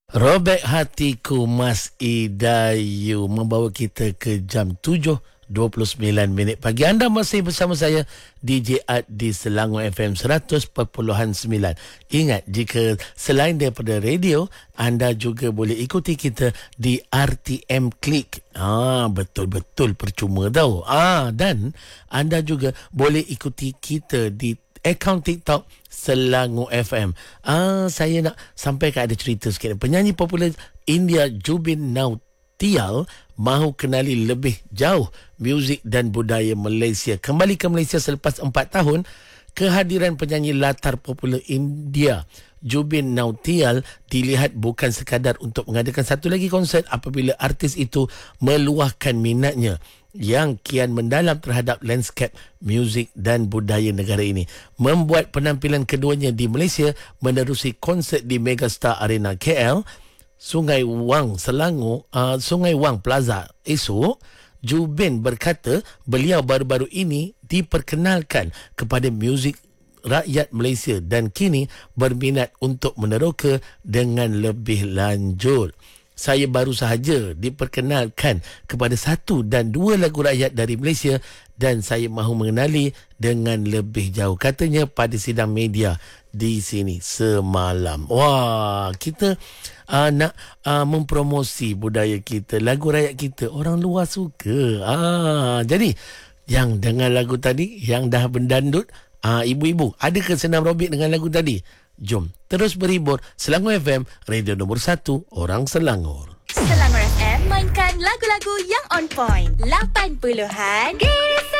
Robek Hatiku Mas Idayu membawa kita ke jam 7.29 pagi. Anda masih bersama saya DJ Ad di Selangor FM 100.9. Ingat, jika selain daripada radio, anda juga boleh ikuti kita di RTM Klik. Betul-betul percuma tau. Dan anda juga boleh ikuti kita di akaun TikTok Selangor FM. Saya nak sampaikan ada cerita sikit. Penyanyi popular India Jubin Nautiyal mahu kenali lebih jauh muzik dan budaya Malaysia. Kembali ke Malaysia selepas 4 tahun, kehadiran penyanyi latar popular India Jubin Nautiyal dilihat bukan sekadar untuk mengadakan satu lagi konsert apabila artis itu meluahkan minatnya yang kian mendalam terhadap lanskap muzik dan budaya negara ini. Membuat penampilan keduanya di Malaysia menerusi konsert di Megastar Arena KL, Sungai Wang Selangor, Sungai Wang Plaza esok. Jubin berkata beliau baru-baru ini diperkenalkan kepada muzik rakyat Malaysia dan kini berminat untuk meneroka dengan lebih lanjut. Saya baru sahaja diperkenalkan kepada 1 dan 2 lagu rakyat dari Malaysia dan saya mahu mengenali dengan lebih jauh, katanya pada sidang media di sini semalam. Wah, kita nak mempromosi budaya kita, lagu rakyat kita, orang luar suka. Jadi yang dengar lagu tadi, yang dah berdandut, ibu-ibu, ada ke senam robik dengan lagu tadi? Jom terus berhibur. Selangor FM, radio nombor 1 orang Selangor. Selangor FM mainkan lagu-lagu yang on point. 80-an.